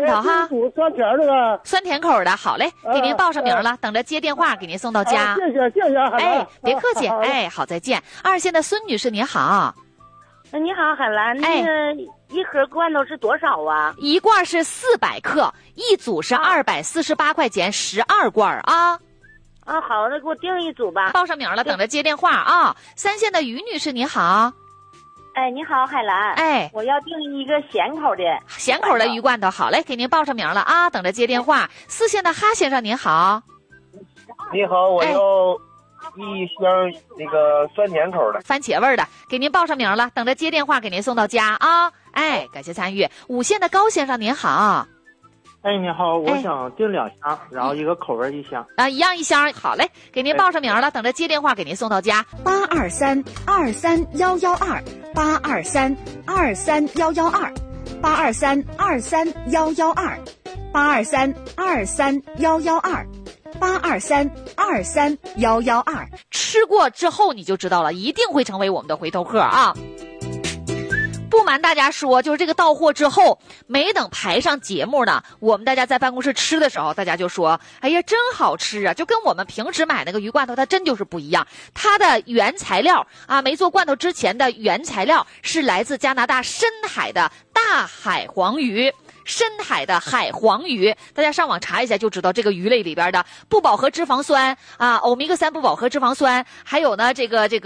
罐头哈， 煮酸甜的， 酸甜口的，好嘞，给您报上名了，等着接电话给您送到家。 谢谢， 哎，别客气，哎，好，再见。二线的孙女士您好。 你好，海兰，那个一盒罐头是多少啊？ 一罐是400克，一组是248块钱，12罐啊。 啊，好，那给我订一组吧。 报上名了，等着接电话啊。三线的于女士你好。 哎，你好，海兰。 哎， 我要订一个咸口的鱼罐头，好嘞，给您报上名了啊，等着接电话。四线的哈先生您好。 你好，我要一箱那个酸甜口的， 番茄味的，给您报上名了，等着接电话给您送到家啊。哎，感谢参与。五线的高先生您好。 哎，你好，我想订2箱，然后一个口味1箱。 啊，一样1箱，好嘞，给您报上名了，等着接电话给您送到家。823231128231128232311282323112823231122，吃过之后你就知道了，一定会成为我们的回头客啊。不瞒大家说，就是这个到货之后，没等排上节目呢，我们大家在办公室吃的时候，大家就说：“哎呀，真好吃啊！”就跟我们平时买那个鱼罐头，它真就是不一样。它的原材料啊，没做罐头之前的原材料是来自加拿大深海的大海黄鱼。深海的海黄鱼，大家上网查一下就知道，这个鱼类里边的不饱和脂肪酸啊，欧米伽3不饱和脂肪酸，还有呢这个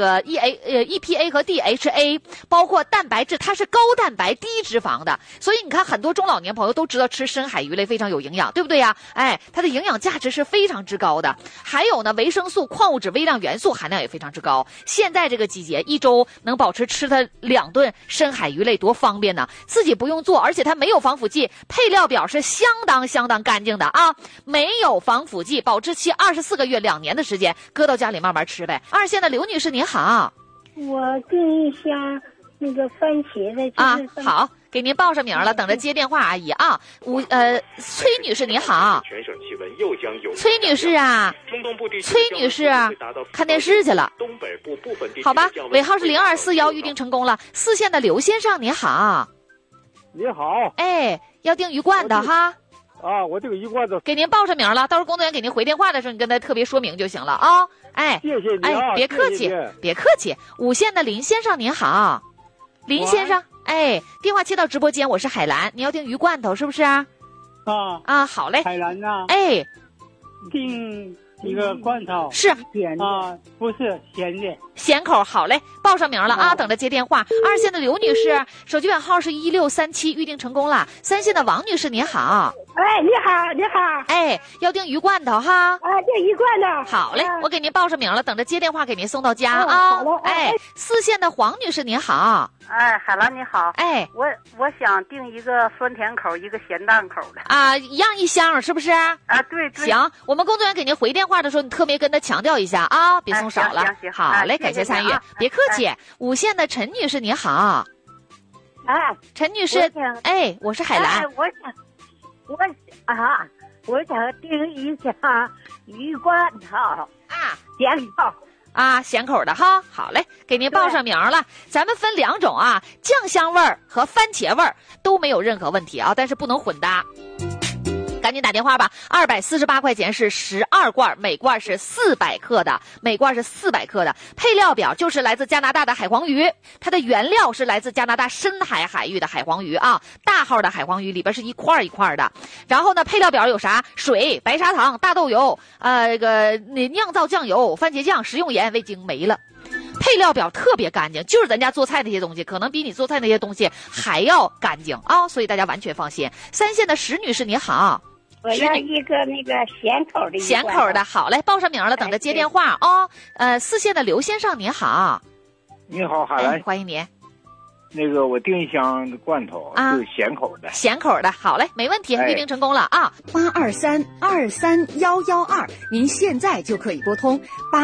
EPA 和 DHA， 包括蛋白质，它是高蛋白低脂肪的，所以你看很多中老年朋友都知道吃深海鱼类非常有营养，对不对呀？哎，它的营养价值是非常之高的。还有呢，维生素、矿物质、微量元素含量也非常之高。现在这个季节，一周能保持吃它2顿深海鱼类，多方便呢！自己不用做，而且它没有防腐剂。配料表是相当干净的啊，没有防腐剂，保质期24个月，2年的时间，搁到家里慢慢吃呗。二线的刘女士您好， 我订一箱那个番茄的啊，好，给您报上名了，等着接电话，阿姨啊。崔女士您好，崔女士啊，崔女士啊，看电视去了，好吧，尾号是0241，预定成功了。四线的刘先生您好。 你好， 哎，要订鱼罐头哈。 啊，我这个鱼罐头给您报上名了，到时候工作人员给您回电话的时候，你跟他特别说明就行了啊。哎， 谢谢你啊， 哎，别客气，别客气。五线的林先生您好，林先生，哎，电话接到直播间，我是海兰，你要订鱼罐头是不是啊？啊，好嘞， 海兰呐， 哎， 订一个罐头是咸的啊，不是咸的。 咸口，好嘞，报上名了啊，等着接电话。二线的刘女士，手机尾号是1637，预定成功了。三线的王女士，你好。 哎，你好，你好。 哎，要订鱼罐头哈。 啊，订鱼罐头。 好嘞，我给您报上名了，等着接电话给您送到家啊。好嘞。哎，四线的黄女士，您好。 哎，海兰你好。 哎， 我想订一个酸甜口，一个咸淡口的。 啊，一样1箱是不是？啊， 对。 行，我们工作人员给您回电话的时候，你特别跟他强调一下啊，别送少了。 行。 好嘞，感谢参与，别客气。五线的陈女士，你好。 啊， 陈女士，哎，我是海兰。 我想订一箱鱼罐头啊， 咸口啊，咸口的哈。好嘞，给您报上名了。咱们分2种啊，酱香味儿和番茄味儿都没有任何问题啊，但是不能混搭。赶紧打电话吧，248块钱是12罐，每罐是400克的，配料表就是来自加拿大的海黄鱼，它的原料是来自加拿大深海海域的海黄鱼啊，大号的海黄鱼里边是一块一块的。然后呢，配料表有啥？水、白砂糖、大豆油，酿造酱油、番茄酱、食用盐、味精，没了。配料表特别干净，就是咱家做菜那些东西，可能比你做菜那些东西还要干净啊，所以大家完全放心。三线的石女士你好。 我要一个那个咸口的。 咸口的，好嘞，报上名了，等着接电话啊。四线的刘先生你好。 你好，海兰， 欢迎您。 那个我订1箱罐头，是咸口的。 咸口的，好嘞，没问题，预定成功了啊。 823231122，您现在就可以拨通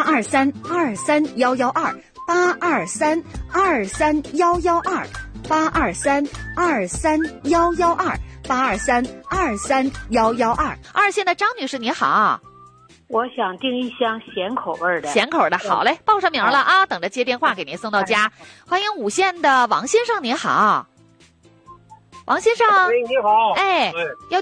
823231122，823231122，823231122。 二线的张女士你好。 我想订1箱咸口味的。 咸口的，好嘞，报上名了啊，等着接电话给您送到家。欢迎五线的王先生您好。王先生， 你好。 哎，要